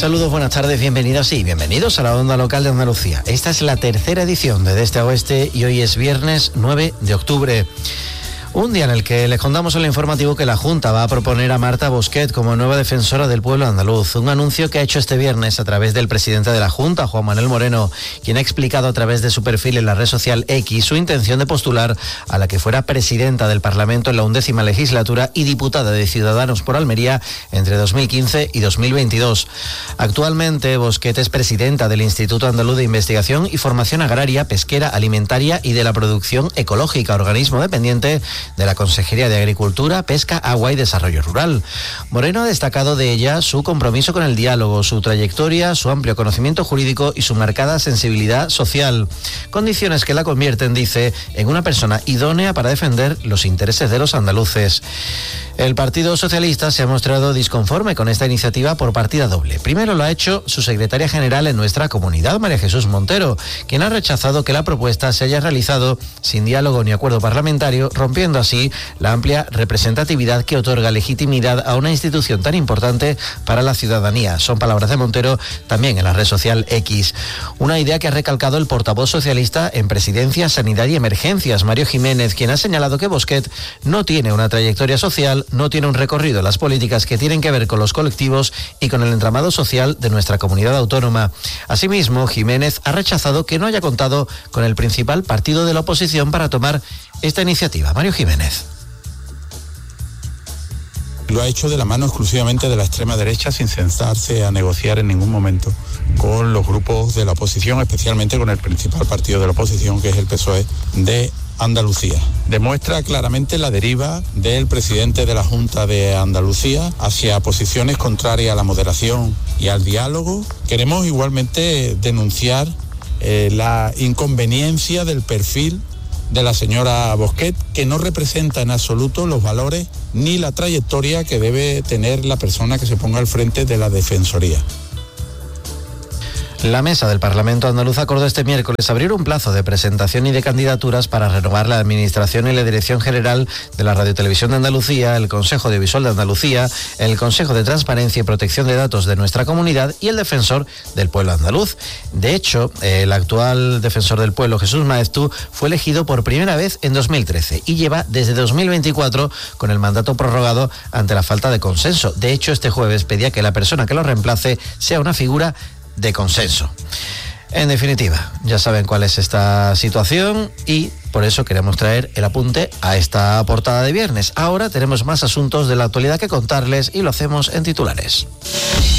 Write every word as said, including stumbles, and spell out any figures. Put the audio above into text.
Saludos, buenas tardes, bienvenidas y bienvenidos a la Onda Local de Andalucía. Esta es la tercera edición de De Este a Oeste y hoy es viernes nueve de octubre. Un día en el que les contamos en el informativo que la Junta va a proponer a Marta Bosquet como nueva defensora del pueblo andaluz. Un anuncio que ha hecho este viernes a través del presidente de la Junta, Juan Manuel Moreno, quien ha explicado a través de su perfil en la red social X su intención de postular a la que fuera presidenta del Parlamento en la undécima legislatura y diputada de Ciudadanos por Almería entre dos mil quince y dos mil veintidós. Actualmente, Bosquet es presidenta del Instituto Andaluz de Investigación y Formación Agraria, Pesquera, Alimentaria y de la Producción Ecológica, organismo dependiente de la Consejería de Agricultura, Pesca, Agua y Desarrollo Rural. Moreno ha destacado de ella su compromiso con el diálogo, su trayectoria, su amplio conocimiento jurídico y su marcada sensibilidad social. Condiciones que la convierten, dice, en una persona idónea para defender los intereses de los andaluces. El Partido Socialista se ha mostrado disconforme con esta iniciativa por partida doble. Primero lo ha hecho su secretaria general en nuestra comunidad, María Jesús Montero, quien ha rechazado que la propuesta se haya realizado sin diálogo ni acuerdo parlamentario, rompiendo así la amplia representatividad que otorga legitimidad a una institución tan importante para la ciudadanía. Son palabras de Montero también en la red social X. Una idea que ha recalcado el portavoz socialista en Presidencia, Sanidad y Emergencias, Mario Jiménez, quien ha señalado que Bosquet no tiene una trayectoria social, no tiene un recorrido en las políticas que tienen que ver con los colectivos y con el entramado social de nuestra comunidad autónoma. Asimismo, Jiménez ha rechazado que no haya contado con el principal partido de la oposición para tomar esta iniciativa. Mario Jiménez. Lo ha hecho de la mano exclusivamente de la extrema derecha, sin sentarse a negociar en ningún momento con los grupos de la oposición, especialmente con el principal partido de la oposición, que es el P S O E de Andalucía. Demuestra claramente la deriva del presidente de la Junta de Andalucía hacia posiciones contrarias a la moderación y al diálogo. Queremos igualmente denunciar eh, la inconveniencia del perfil de la señora Bosquet, que no representa en absoluto los valores ni la trayectoria que debe tener la persona que se ponga al frente de la Defensoría. La mesa del Parlamento andaluz acordó este miércoles abrir un plazo de presentación y de candidaturas para renovar la Administración y la Dirección General de la Radiotelevisión de Andalucía, el Consejo Audiovisual de Andalucía, el Consejo de Transparencia y Protección de Datos de nuestra comunidad y el Defensor del Pueblo andaluz. De hecho, el actual Defensor del Pueblo, Jesús Maeztu, fue elegido por primera vez en dos mil trece y lleva desde dos mil veinticuatro con el mandato prorrogado ante la falta de consenso. De hecho, este jueves pedía que la persona que lo reemplace sea una figura de consenso. En definitiva, ya saben cuál es esta situación y por eso queremos traer el apunte a esta portada de viernes. Ahora tenemos más asuntos de la actualidad que contarles y lo hacemos en titulares.